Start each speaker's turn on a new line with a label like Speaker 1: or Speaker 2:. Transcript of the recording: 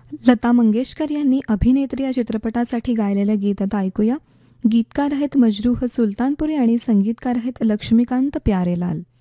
Speaker 1: लता मंगेशकर यांनी अभिनेत्री या चित्रपटासाठी गायलेलं गीत आता ऐकूया. गीतकार आहेत मजरूह सुलतानपुरी आणि संगीतकार आहेत लक्ष्मीकांत प्यारेलाल.